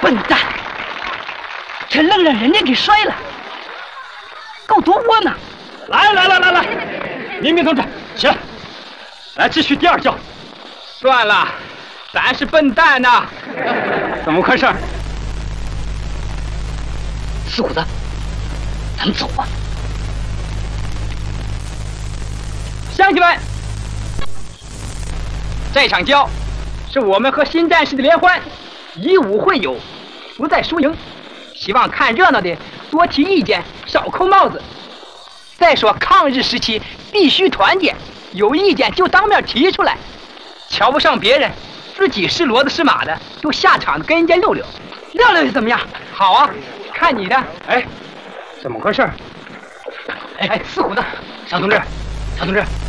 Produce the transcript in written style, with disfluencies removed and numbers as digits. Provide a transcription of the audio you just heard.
笨蛋，这愣让人家给摔了，够多窝囊！ 来，民兵同志，起来，来继续第二教。 算了，咱是笨蛋呐。 怎么回事？ 四虎子，咱们走吧。 乡亲们，这场教是我们和新战士的联欢，以武会友，不在输赢。希望看热闹的多提意见，少扣帽子。再说抗日时期必须团结，有意见就当面提出来，瞧不上别人，自己是骡子是马的，就下场跟人家溜溜又怎么样？好啊，看你的。 哎，怎么回事？ 哎，四虎子， 小同志，